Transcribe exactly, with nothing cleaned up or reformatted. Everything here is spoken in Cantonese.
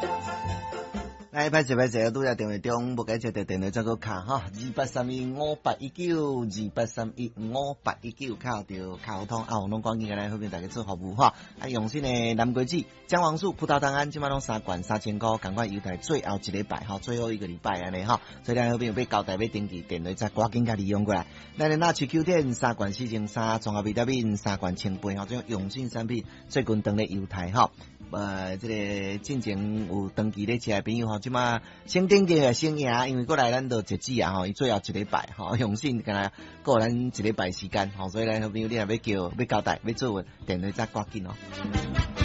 来，歹势歹势，拄则电话中无解接到电话，再个卡哈，二八三一五八一九，二八三一五八一九，卡到卡好通啊，我拢赶紧来后面大家做服务哈。啊，用心的南瓜子、姜黄素、葡萄糖胺，即马拢三罐三千块，赶快优待最后一礼拜哈，最后一个礼拜安尼哈。所以咱后面要交代要登记电话，再赶紧甲利用过来。咱的那去 Q 店三罐四千三，综合维他命三罐千杯哈，种用心产品最近登咧优待哈。呃，这个进前有登记咧吃的朋友吼，即马先登记啊，先赢，因为过来咱都截止啊吼，伊最后一礼拜吼，用心干来过咱一礼拜时间吼，所以咱朋友你若要叫要交代要做电话再赶紧哦。